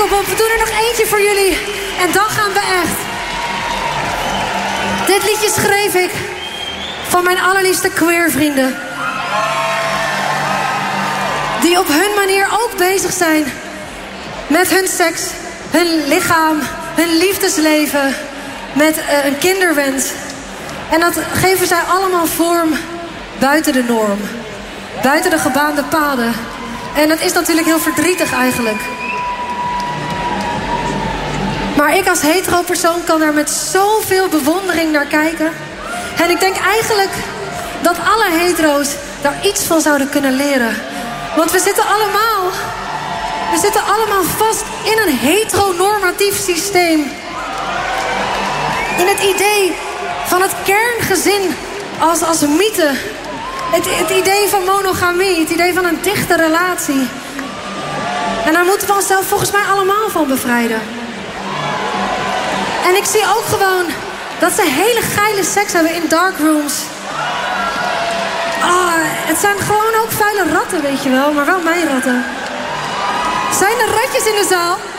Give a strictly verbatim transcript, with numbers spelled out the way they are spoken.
kom op, we doen er nog eentje voor jullie. En dan gaan we echt. Dit liedje schreef ik van mijn allerliefste queer vrienden. Die op hun manier ook bezig zijn met hun seks, hun lichaam, hun liefdesleven, met uh, een kinderwens. En dat geven zij allemaal vorm buiten de norm. Buiten de gebaande paden. En dat is natuurlijk heel verdrietig eigenlijk. Maar ik als hetero persoon kan daar met zoveel bewondering naar kijken. En ik denk eigenlijk dat alle hetero's daar iets van zouden kunnen leren. Want we zitten allemaal, we zitten allemaal vast in een heteronormatief systeem. In het idee van het kerngezin als, als mythe. Het, het idee van monogamie, het idee van een dichte relatie. En daar moeten we onszelf volgens mij allemaal van bevrijden. En ik zie ook gewoon dat ze hele geile seks hebben in darkrooms. Ah, het zijn gewoon ook vuile ratten, weet je wel. Maar wel mijn ratten. Zijn er ratjes in de zaal?